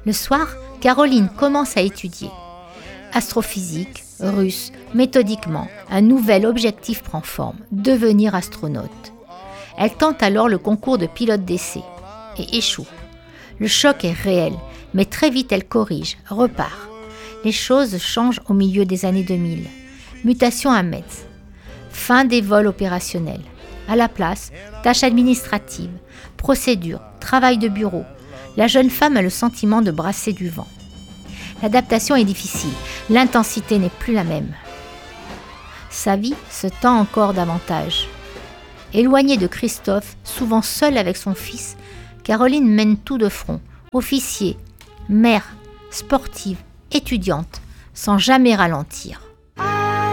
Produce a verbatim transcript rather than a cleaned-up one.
Le soir, Caroline commence à étudier. Astrophysique, russe, méthodiquement, un nouvel objectif prend forme, devenir astronaute. Elle tente alors le concours de pilote d'essai et échoue. Le choc est réel, mais très vite elle corrige, repart. Les choses changent au milieu des années deux mille. Mutation à Metz. Fin des vols opérationnels. À la place, tâches administratives, procédures, travail de bureau. La jeune femme a le sentiment de brasser du vent. L'adaptation est difficile, l'intensité n'est plus la même. Sa vie se tend encore davantage. Éloignée de Christophe, souvent seule avec son fils, Caroline mène tout de front, officier, mère, sportive, étudiante, sans jamais ralentir.